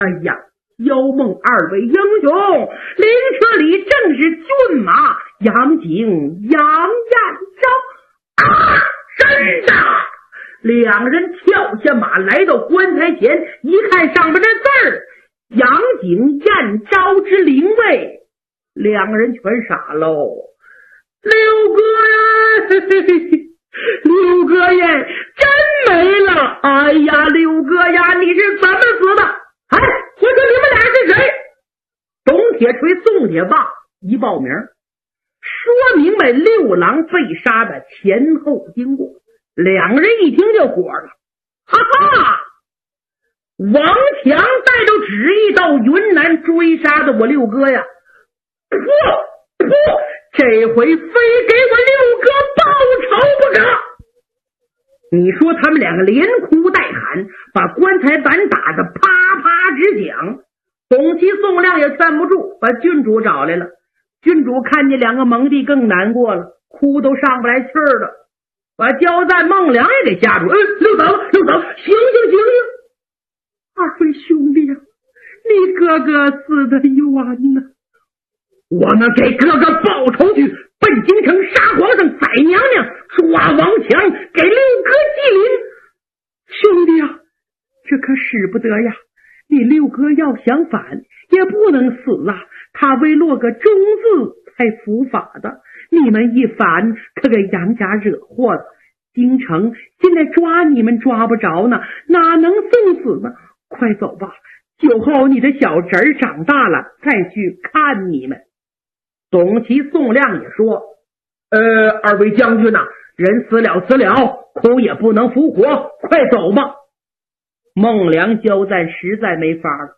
哎呀，姚孟二位英雄，灵车里正是骏马杨景、杨彦昭啊！真的！两人跳下马来到棺材前，一看上面的字儿杨景、彦昭之灵位，两人全傻喽。六哥呀，嘿嘿嘿，六哥呀，真没了！哎呀，六哥呀，你是怎么死的？哎，我说你们俩是谁？董铁锤、宋铁棒一报名，说明白六郎被杀的前后经过。两人一听就火了，哈哈！王强带着旨意到云南追杀的我六哥呀！不，这回非给我六哥报仇不可！你说他们两个连哭带喊，把棺材板打得啪啪直响。董其、宋亮也劝不住，把郡主找来了。郡主看见两个蒙弟更难过了，哭都上不来气儿了，把焦赞、孟良也给吓住。六嫂子，醒醒！二位兄弟啊，你哥哥死得冤呐！我们给哥哥报仇去，奔京城杀皇上、宰娘娘，抓王强，给六哥祭灵。兄弟啊，这可使不得呀！你六哥要想反，也不能死啊！他为落个忠字才伏法的，你们一反，可给杨家惹祸了。京城现在抓你们抓不着呢，哪能送死呢？快走吧，酒后你的小侄儿长大了再去看你们。董其、宋亮也说，二位将军呐，人死了，哭也不能复活，快走吧。孟良、焦赞实在没法了，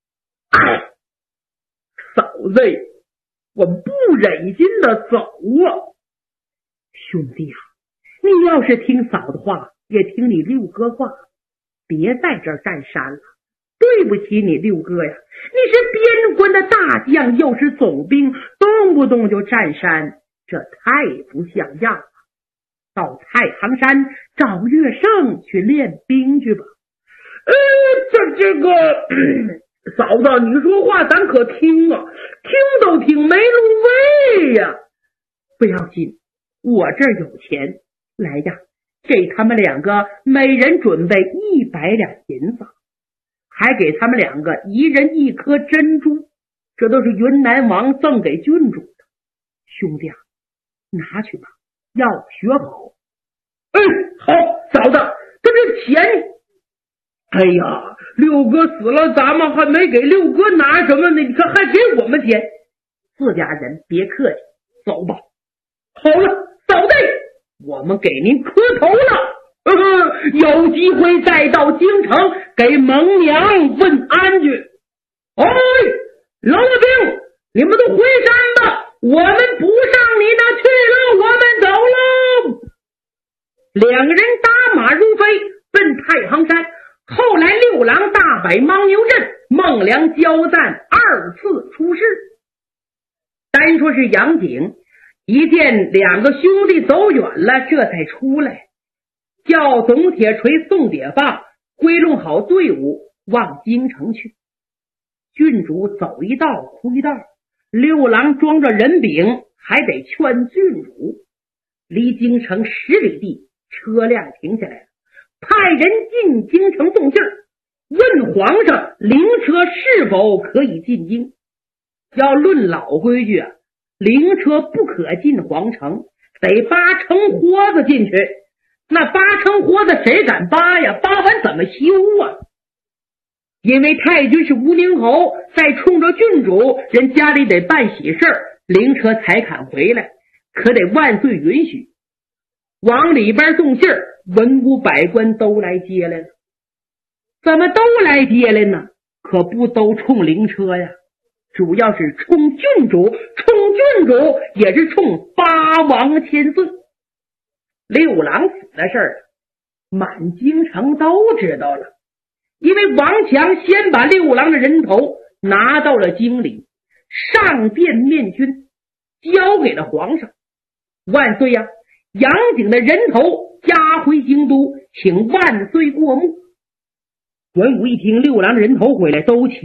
嫂子，我不忍心的走啊！兄弟啊，你要是听嫂子话，也听你六哥话，别在这儿占山了。对不起你六哥呀，你是边关的大将，又是总兵，动不动就占山，这太不像样了。到太行山找岳胜去练兵去吧。这个嫂子，你说话咱可听啊，听都听，没路喂呀。不要紧，我这儿有钱，来呀，给他们两个每人准备100两银子，还给他们两个一人一颗珍珠，这都是云南王赠给郡主的。兄弟啊，拿去吧，要学好。好，嫂子，这是钱。哎呀，六哥死了，咱们还没给六哥拿什么呢，你看还给我们钱。自家人别客气，走吧。好了，嫂子，我们给您磕头了。有机会再到京城给蒙娘问安去。老兵，你们都回山吧，我们不上你那去了，我们走喽。两个人打马如飞，奔太行山。后来六郎大摆牦牛阵，孟良、焦赞2次出师。单说是杨景，一见两个兄弟走远了，这才出来，叫董铁锤、宋铁棒归拢好队伍，往京城去。郡主走一道哭一道，六郎装着人饼，还得劝郡主。离京城10里地，车辆停下来了，派人进京城送信儿，问皇上灵车是否可以进京。要论老规矩啊，灵车不可进皇城，得扒成豁子进去。那扒成豁子谁敢扒呀？扒完怎么修啊？因为太君是吴宁侯，再冲着郡主，人家里得办喜事儿，灵车才敢回来，可得万岁允许。往里边送信儿，文武百官都来接来了。怎么都来接来呢？可不都冲灵车呀，主要是冲郡主，也是冲八王千岁。六郎死的事儿，满京城都知道了，因为王强先把六郎的人头拿到了京里，上殿面君，交给了皇上。万岁呀，杨景的人头押回京都，请万岁过目。 端午一听六郎的人头回来，都起